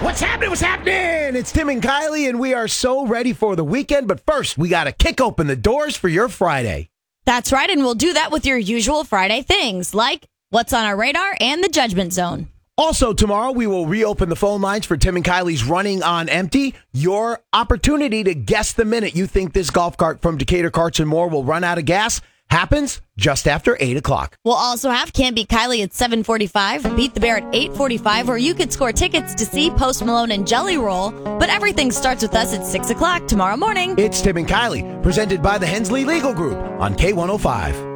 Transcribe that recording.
What's happening? What's happening? It's Tim and Kylie, and we are so ready for the weekend. But first, we got to kick open the doors for your Friday. That's right, and we'll do that with your usual Friday things, like What's on Our Radar and the Judgment Zone. Also, tomorrow, we will reopen the phone lines for Tim and Kylie's Running on Empty. Your opportunity to guess the minute you think this golf cart from Decatur Carts and More will run out of gas happens just after 8 o'clock. We'll also have Can't Beat Kylie at 7:45, Beat the Bear at 8:45, or you could score tickets to see Post Malone and Jelly Roll. But everything starts with us at 6 o'clock tomorrow morning. It's Tim and Kylie, presented by the Hensley Legal Group on K105.